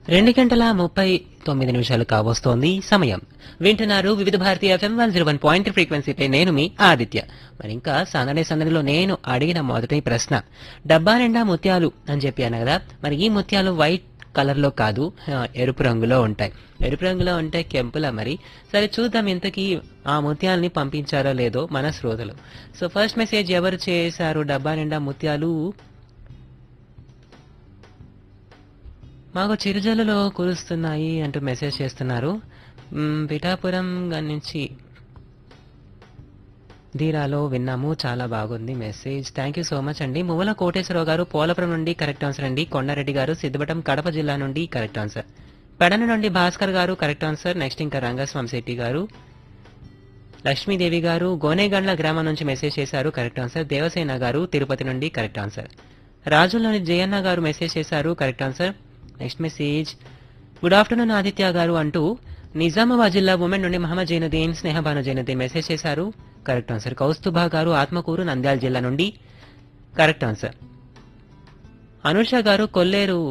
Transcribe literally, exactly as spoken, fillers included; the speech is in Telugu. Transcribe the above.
రెండు గంటల ముప్పై తొమ్మిది నిమిషాలు కావస్తోంది సమయం. వింటున్నారు వివిధ భారతీయ FM one zero one point ఫ్రీక్వెన్సీపై నేను మీ ఆదిత్య. మరి ఇంకా సందడి సందడిలో నేను అడిగిన మొదటి ప్రశ్న డబ్బా నిండా ముత్యాలు అని చెప్పాను కదా. మరి ఈ ముత్యాలు వైట్ కలర్ లో కాదు, ఆ, ఎరుపు రంగులో ఉంటాయి. ఎరుపు రంగులో ఉంటే కెంపులా మరి. సరే చూద్దాం ఇంతకీ ఆ ముత్యాలని పంపించారో లేదో మన శ్రోతలు. సో ఫస్ట్ మెసేజ్ ఎవరు చేశారు? డబ్బా నిండా ముత్యాలు మాకు చిరుజల్లులో కురుస్తున్నాయి అంటూ మెసేజ్ చేస్తున్నారు. మ్, పిఠాపురం గారి నుంచి ధీరాలో విన్నాము, చాలా బాగుంది message. Thank you so much అండి. మువ్వల కోటేశ్వరరావు గారు పోలపురం నుండి కరెక్ట్ ఆన్సర్ అండి. కొండారెడ్డి గారు సిద్దిపటం కడప జిల్లా నుండి కరెక్ట్ ఆన్సర్. పెడన నుండి భాస్కర్ గారు కరెక్ట్ ఆన్సర్. నెక్స్ట్ ఇంకా రంగస్వామి శెట్టి గారు, లక్ష్మీదేవి గారు గోనేగండ్ల గ్రామం నుంచి మెసేజ్ చేశారు కరెక్ట్ ఆన్సర్. దేవసేన గారు తిరుపతి నుండి కరెక్ట్ ఆన్సర్. రాజుల్లోని జయన్న గారు మెసేజ్ చేశారు correct answer. Next message good afternoon Aditya గారు అంటూ నిజామాబాద్ జిల్లా ఉమెన్ నుండి మహమ్మద్ జైనుద్దీన్ స్నేహబాను జైనుద్దీన్ మెసేజ్ చేశారు కరెక్ట్ ఆన్సర్. కౌస్తుభా గారు ఆత్మకూరు నంద్యాల జిల్లా నుండి కరెక్ట్ ఆన్సర్. అనుష గారు కొల్లేరు